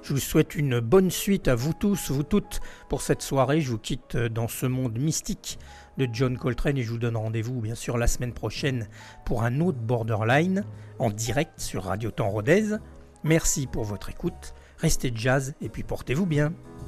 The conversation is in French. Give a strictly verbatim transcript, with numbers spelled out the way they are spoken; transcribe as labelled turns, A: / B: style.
A: Je vous souhaite une bonne suite à vous tous, vous toutes, pour cette soirée. Je vous quitte dans ce monde mystique de John Coltrane et je vous donne rendez-vous bien sûr la semaine prochaine pour un autre Borderline en direct sur Radio Temps Rodez. Merci pour votre écoute, restez jazz et puis portez-vous bien.